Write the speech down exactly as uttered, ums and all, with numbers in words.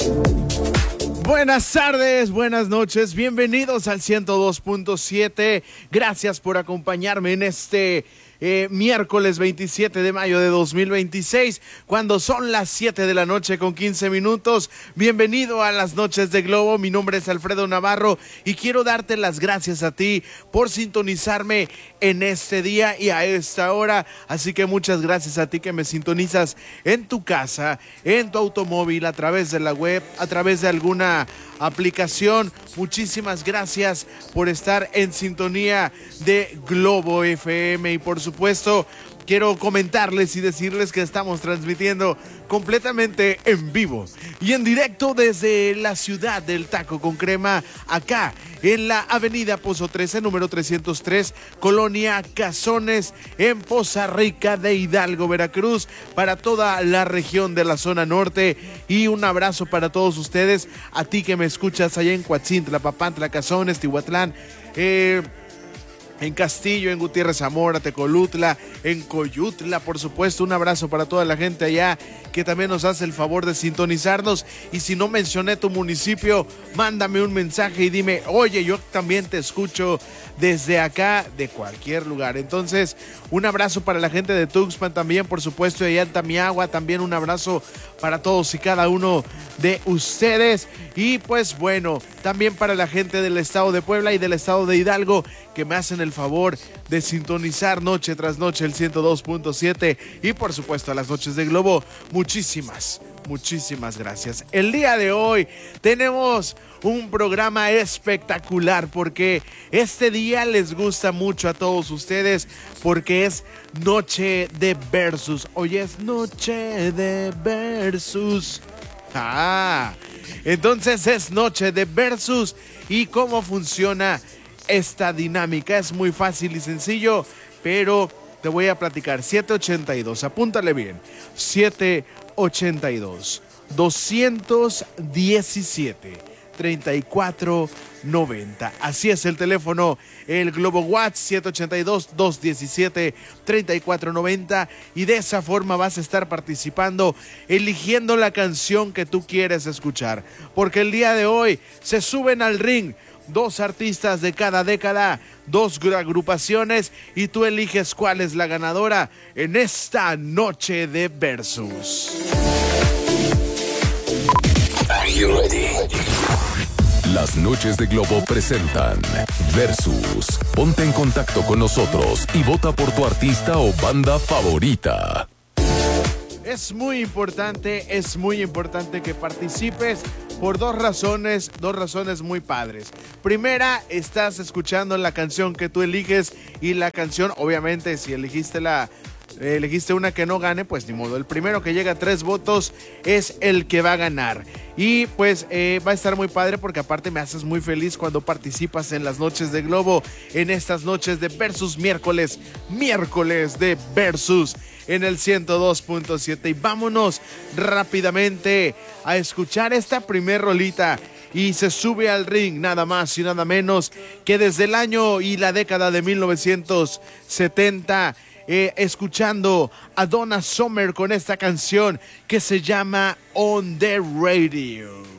Buenas tardes, buenas noches, bienvenidos al ciento dos punto siete. Gracias por acompañarme en este eh, miércoles veintisiete de mayo de dos mil veintiséis, cuando son las siete de la noche con quince minutos. Bienvenido a las noches de Globo. Mi nombre es Alfredo Navarro y quiero darte las gracias a ti por sintonizarme en este día y a esta hora. Así que muchas gracias a ti que me sintonizas en tu casa, en tu automóvil, a través de la web, a través de alguna aplicación. Muchísimas gracias por estar en sintonía de Globo F M y por supuesto quiero comentarles y decirles que estamos transmitiendo completamente en vivo y en directo desde la ciudad del taco con crema, acá en la avenida Pozo trece, número trescientos tres, Colonia Cazones, en Poza Rica de Hidalgo, Veracruz, para toda la región de la zona norte. Y un abrazo para todos ustedes, a ti que me escuchas allá en Coatzintla, Papantla, Cazones, Tihuatlán, eh... en Castillo, en Gutiérrez Zamora, Tecolutla, en Coyutla, por supuesto. Un abrazo para toda la gente allá que también nos hace el favor de sintonizarnos. Y si no mencioné tu municipio, mándame un mensaje y dime, oye, yo también te escucho desde acá, de cualquier lugar. Entonces, un abrazo para la gente de Tuxpan también, por supuesto, y allá en Tamiagua también un abrazo para todos y cada uno de ustedes. Y pues bueno, también para la gente del estado de Puebla y del estado de Hidalgo, que me hacen el favor de sintonizar noche tras noche el ciento dos punto siete y por supuesto a las noches de Globo. Muchísimas, muchísimas gracias. El día de hoy tenemos un programa espectacular porque este día les gusta mucho a todos ustedes porque es noche de versus. Hoy es noche de versus. Ah, entonces es noche de versus. ¿Y cómo funciona esta dinámica? Es muy fácil y sencillo, pero te voy a platicar. siete ochenta y dos, apúntale bien. siete ochenta y dos, doscientos diecisiete, treinta y cuatro noventa. Así es el teléfono, el Globo WhatsApp, siete ochenta y dos, doscientos diecisiete, treinta y cuatro noventa, y de esa forma vas a estar participando, eligiendo la canción que tú quieres escuchar, porque el día de hoy se suben al ring dos artistas de cada década, dos agrupaciones, y tú eliges cuál es la ganadora en esta noche de versus. Are you ready? Las noches de Globo presentan Versus. Ponte en contacto con nosotros y vota por tu artista o banda favorita. Es muy importante, es muy importante que participes por dos razones, dos razones muy padres. Primera, estás escuchando la canción que tú eliges y la canción, obviamente, si elegiste la elegiste una que no gane, pues ni modo. El primero que llega a tres votos es el que va a ganar. Y pues eh, va a estar muy padre porque aparte me haces muy feliz cuando participas en las noches de Globo, en estas noches de Versus miércoles, miércoles de Versus en el ciento dos punto siete. Y vámonos rápidamente a escuchar esta primer rolita. Y se sube al ring nada más y nada menos que desde el año y la década de mil novecientos setenta, eh, escuchando a Donna Summer con esta canción que se llama On the Radio.